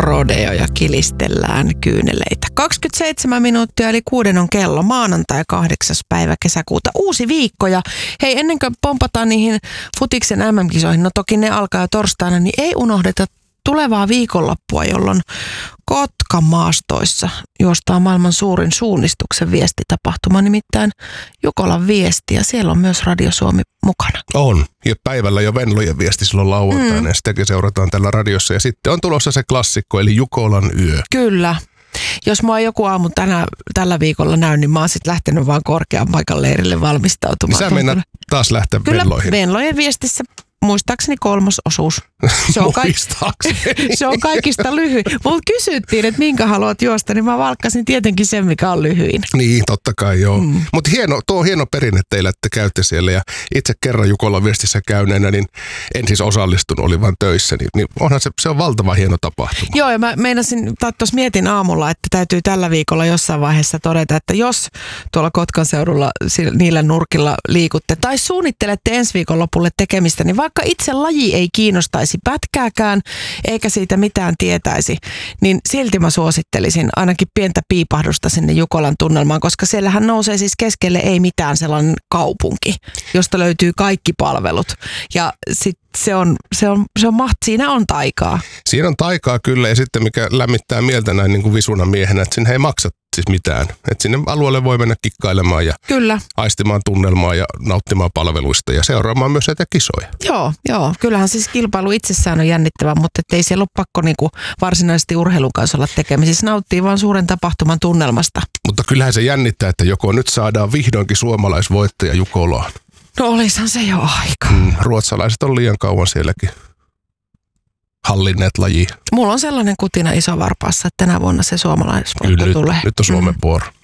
rodeo ja kilistellään kyyneleitä. 27 minuuttia eli 6 on kello, maanantai 8. päivä kesäkuuta. Uusi viikko ja hei, ennen kuin pompataan niihin futiksen MM-kisoihin, no toki ne alkaa jo torstaina, niin ei unohdeta tulevaa viikonloppua, jolloin Kotkan maastoissa juostaa maailman suurin suunnistuksen viestitapahtuma, nimittäin Jukolan viesti, ja siellä on myös Radio Suomi mukana. On, ja päivällä jo Venlojen viesti silloin lauantaina, ja sitäkin seurataan tällä radiossa, ja sitten on tulossa se klassikko, eli Jukolan yö. Kyllä. Jos mua joku aamu tällä viikolla näy, niin mä oon sitten lähtenyt vaan korkean paikan leirille valmistautumaan. Niin sä mennät taas lähteä Venloihin. Kyllä, Venlojen viestissä muistaakseni 3. osuus. Se on kaikista lyhyin. Mut kysyttiin, että minkä haluat juosta, niin mä valkkasin tietenkin sen, mikä on lyhyin. Niin, totta kai joo. Mutta tuo on hieno perinne teillä, että käytte siellä. Ja itse kerran Jukolan viestissä käyneenä, niin en siis osallistunut, olin vaan töissä. Niin onhan se on valtava hieno tapahtuma. Joo, ja mä tuossa mietin aamulla, että täytyy tällä viikolla jossain vaiheessa todeta, että jos tuolla Kotkan seudulla niillä nurkilla liikutte tai suunnittelette ensi viikon lopulle tekemistä, niin vaikka itse laji ei kiinnostaisi pätkääkään, eikä siitä mitään tietäisi, niin silti mä suosittelisin ainakin pientä piipahdusta sinne Jukolan tunnelmaan, koska siellähän nousee siis keskelle ei mitään sellainen kaupunki, josta löytyy kaikki palvelut. Ja sitten siinä on taikaa. Siinä on taikaa kyllä, ja sitten mikä lämmittää mieltä näin niin kuin visuna miehenä, että sinne ei maksa siis mitään. Että sinne alueelle voi mennä kikkailemaan ja kyllä, aistimaan tunnelmaa ja nauttimaan palveluista ja seuraamaan myös näitä kisoja. Joo. Kyllähän siis kilpailu itsessään on jännittävä, mutta ei siellä ole pakko niinku varsinaisesti urheilun kanssa olla tekemisissä. Nauttii vaan suuren tapahtuman tunnelmasta. Mutta kyllähän se jännittää, että joko nyt saadaan vihdoinkin suomalaisvoittaja Jukolaan. No olisihan se jo aika. Ruotsalaiset on liian kauan sielläkin hallinneet lajia. Mulla on sellainen kutina iso varpaassa, että tänä vuonna se suomalaisvoitto tulee. Nyt on Suomen vuoro.